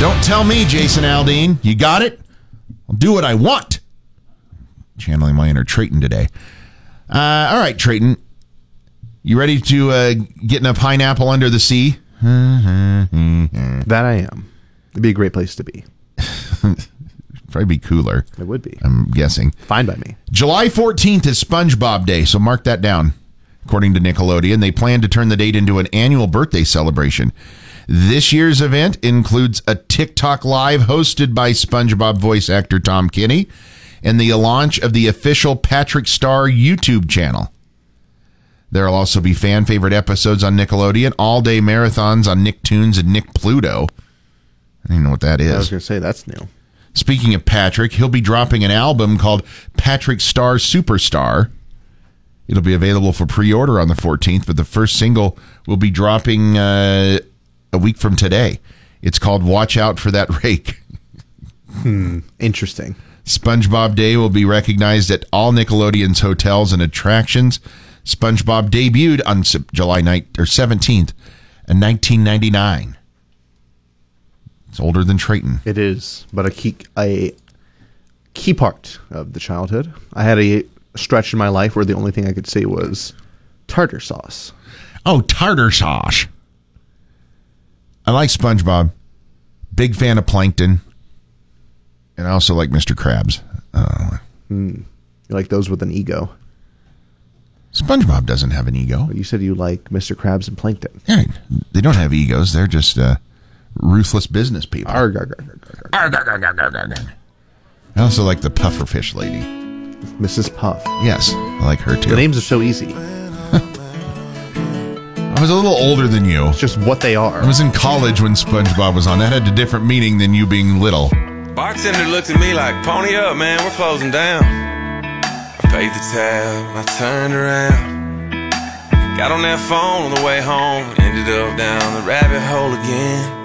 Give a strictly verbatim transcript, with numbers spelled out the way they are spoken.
Don't tell me, Jason Aldean. You got it? I'll do what I want. Channeling my inner Trayton today. Uh, all right, Trayton. You ready to uh, get in a pineapple under the sea? That I am. It'd be a great place to be. Probably be cooler. It would be. I'm guessing. Fine by me. July fourteenth is SpongeBob Day, so mark that down. According to Nickelodeon, they plan to turn the date into an annual birthday celebration. This year's event includes a TikTok Live hosted by SpongeBob voice actor Tom Kenny and the launch of the official Patrick Star YouTube channel. There will also be fan favorite episodes on Nickelodeon, all-day marathons on Nicktoons and Nick Pluto. I don't even know what that is. I was going to say, that's new. Speaking of Patrick, he'll be dropping an album called Patrick Star Superstar. It'll be available for pre-order on the fourteenth, but the first single will be dropping uh, a week from today. It's called Watch Out for That Rake. Hmm. Interesting. SpongeBob Day will be recognized at all Nickelodeon's hotels and attractions. SpongeBob debuted on July ninth or seventeenth in nineteen ninety-nine. It's older than Trayton. It is, but a key a key part of the childhood. I had a stretch in my life where the only thing I could say was tartar sauce. Oh, tartar sauce. I like SpongeBob. Big fan of Plankton. And I also like Mister Krabs. Uh, mm. You like those with an ego. SpongeBob doesn't have an ego. But you said you like Mister Krabs and Plankton. Yeah, they don't have egos. They're just uh, ruthless business people. Arg, arg, arg, arg, arg. Arg, arg, arg, arg, arg, arg. I also like the pufferfish lady. Missus Puff. Yes, I like her too. The names are so easy. I was a little older than you. It's just what they are. I was in college when SpongeBob was on. That had a different meaning than you being little. Bartender looked at me like, pony up, man, we're closing down. I paid the tab, I turned around. Got on that phone on the way home, ended up down the rabbit hole again.